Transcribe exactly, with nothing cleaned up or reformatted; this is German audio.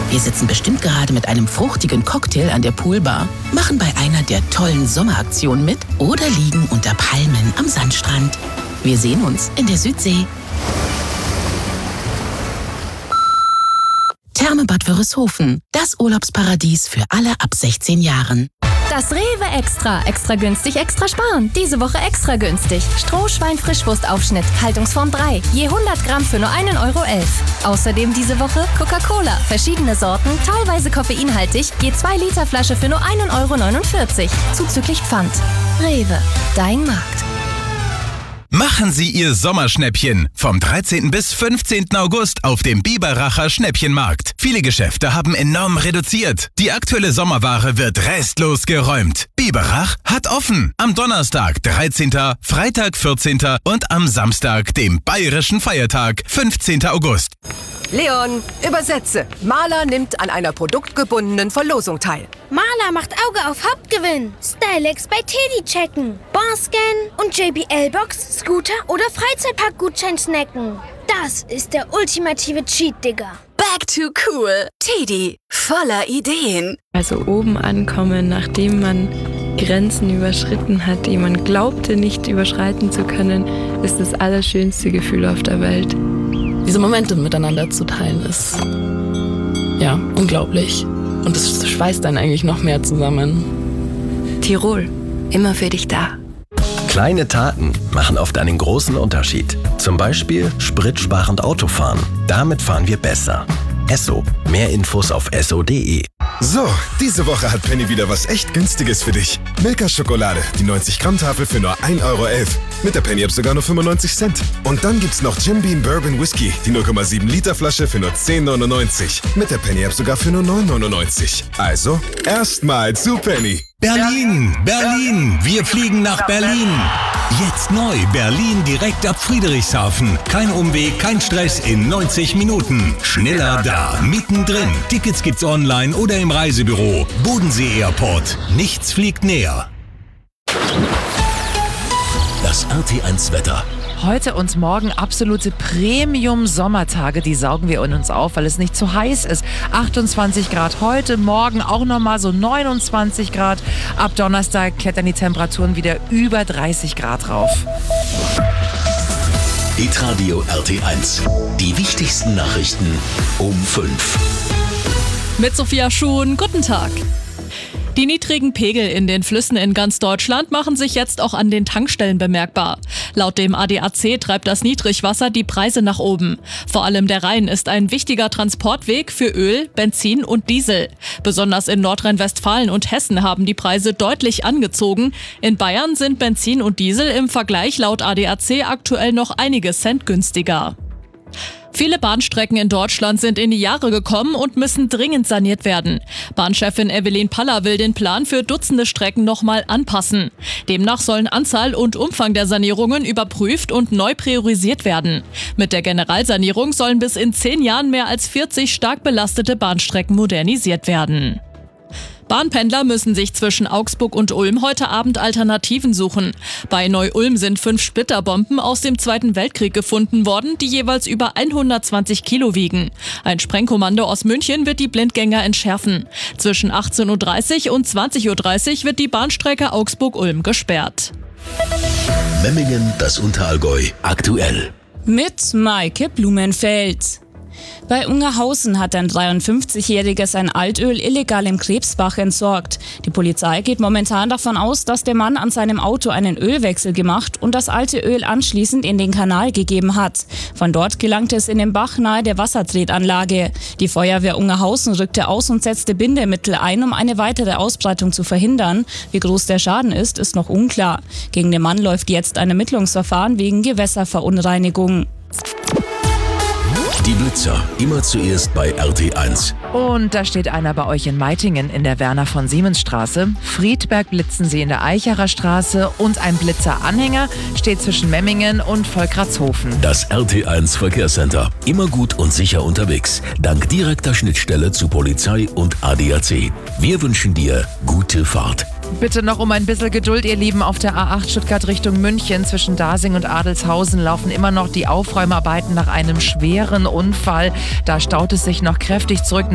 Wir sitzen bestimmt gerade mit einem fruchtigen Cocktail an der Poolbar, machen bei einer der tollen Sommeraktionen mit oder liegen unter Palmen am Sandstrand. Wir sehen uns in der Südsee. Therme Bad Wörishofen, das Urlaubsparadies für alle ab sechzehn Jahren. Das Rewe Extra. Extra günstig, extra sparen. Diese Woche extra günstig. Strohschwein-Frischwurstaufschnitt, Haltungsform drei. Je hundert Gramm für nur einen Euro elf. Außerdem diese Woche Coca-Cola. Verschiedene Sorten, teilweise koffeinhaltig. Je zwei Liter Flasche für nur einen Euro neunundvierzig. Zuzüglich Pfand. Rewe, dein Markt. Machen Sie Ihr Sommerschnäppchen vom dreizehnten bis fünfzehnten August auf dem Biberacher Schnäppchenmarkt. Viele Geschäfte haben enorm reduziert. Die aktuelle Sommerware wird restlos geräumt. Biberach hat offen. Am Donnerstag, dreizehnten, Freitag, vierzehnten und am Samstag, dem bayerischen Feiertag, fünfzehnten August. Leon, übersetze. Maler nimmt an einer produktgebundenen Verlosung teil. Maler macht Auge auf Hauptgewinn. Stylex bei Teddy checken. Barscan und J B L-Box, Scooter oder Freizeitpark-Gutschein snacken. Das ist der ultimative Cheat, Digga. Back to cool. Teddy, voller Ideen. Also oben ankommen, nachdem man Grenzen überschritten hat, die man glaubte nicht überschreiten zu können, ist das allerschönste Gefühl auf der Welt. Diese Momente miteinander zu teilen ist, ja, unglaublich. Und das schweißt dann eigentlich noch mehr zusammen. Tirol, immer für dich da. Kleine Taten machen oft einen großen Unterschied. Zum Beispiel spritsparend Autofahren. Damit fahren wir besser. Esso. Mehr Infos auf esso punkt de. So, diese Woche hat Penny wieder was echt Günstiges für dich. Milka-Schokolade, die neunzig Gramm Tafel für nur ein Euro elf. Mit der Penny-App sogar nur fünfundneunzig Cent. Und dann gibt's noch Jim Beam Bourbon Whisky, die null Komma sieben Liter Flasche für nur zehn neunundneunzig. Mit der Penny-App sogar für nur neun neunundneunzig. Also, erstmal zu Penny. Berlin, Berlin, wir fliegen nach Berlin. Jetzt neu, Berlin direkt ab Friedrichshafen. Kein Umweg, kein Stress in neunzig Minuten. Schneller da, mittendrin. Tickets gibt's online oder im Reisebüro. Bodensee Airport, nichts fliegt näher. Das R T eins Wetter. Heute und morgen absolute Premium-Sommertage, die saugen wir in uns auf, weil es nicht zu heiß ist. achtundzwanzig Grad heute, morgen auch nochmal so neunundzwanzig Grad. Ab Donnerstag klettern die Temperaturen wieder über dreißig Grad rauf. Hitradio R T eins. Die wichtigsten Nachrichten um fünf. Mit Sophia Schuhn, guten Tag. Die niedrigen Pegel in den Flüssen in ganz Deutschland machen sich jetzt auch an den Tankstellen bemerkbar. Laut dem A D A C treibt das Niedrigwasser die Preise nach oben. Vor allem der Rhein ist ein wichtiger Transportweg für Öl, Benzin und Diesel. Besonders in Nordrhein-Westfalen und Hessen haben die Preise deutlich angezogen. In Bayern sind Benzin und Diesel im Vergleich laut A D A C aktuell noch einige Cent günstiger. Viele Bahnstrecken in Deutschland sind in die Jahre gekommen und müssen dringend saniert werden. Bahnchefin Evelyn Paller will den Plan für Dutzende Strecken nochmal anpassen. Demnach sollen Anzahl und Umfang der Sanierungen überprüft und neu priorisiert werden. Mit der Generalsanierung sollen bis in zehn Jahren mehr als vierzig stark belastete Bahnstrecken modernisiert werden. Bahnpendler müssen sich zwischen Augsburg und Ulm heute Abend Alternativen suchen. Bei Neu-Ulm sind fünf Splitterbomben aus dem Zweiten Weltkrieg gefunden worden, die jeweils über hundertzwanzig Kilo wiegen. Ein Sprengkommando aus München wird die Blindgänger entschärfen. Zwischen achtzehn Uhr dreißig und zwanzig Uhr dreißig wird die Bahnstrecke Augsburg-Ulm gesperrt. Memmingen, das Unterallgäu, aktuell. Mit Maike Blumenfeld. Bei Ungerhausen hat ein dreiundfünfzigjähriger sein Altöl illegal im Krebsbach entsorgt. Die Polizei geht momentan davon aus, dass der Mann an seinem Auto einen Ölwechsel gemacht und das alte Öl anschließend in den Kanal gegeben hat. Von dort gelangte es in den Bach nahe der Wassertretanlage. Die Feuerwehr Ungerhausen rückte aus und setzte Bindemittel ein, um eine weitere Ausbreitung zu verhindern. Wie groß der Schaden ist, ist noch unklar. Gegen den Mann läuft jetzt ein Ermittlungsverfahren wegen Gewässerverunreinigung. Die Blitzer, immer zuerst bei R T eins. Und da steht einer bei euch in Meitingen in der Werner-von-Siemens-Straße. Friedberg blitzen sie in der Eichacher Straße und ein Blitzeranhänger steht zwischen Memmingen und Volkratshofen. Das R T eins Verkehrscenter. Immer gut und sicher unterwegs. Dank direkter Schnittstelle zu Polizei und A D A C. Wir wünschen dir gute Fahrt. Bitte noch um ein bisschen Geduld, ihr Lieben. Auf der A acht Stuttgart Richtung München zwischen Dasing und Adelshausen laufen immer noch die Aufräumarbeiten nach einem schweren Unfall. Da staut es sich noch kräftig zurück.